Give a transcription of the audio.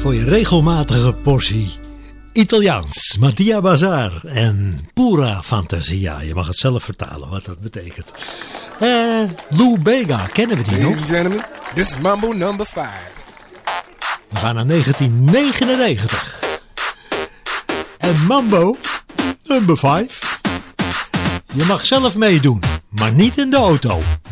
Voor je regelmatige portie Italiaans, Mattia Bazar en Pura Fantasia. Je mag het zelf vertalen wat dat betekent. Lou Bega, kennen we die nog? Ladies and gentlemen, this is Mambo number 5. We gaan naar 1999. En Mambo number 5. Je mag zelf meedoen, maar niet in de auto.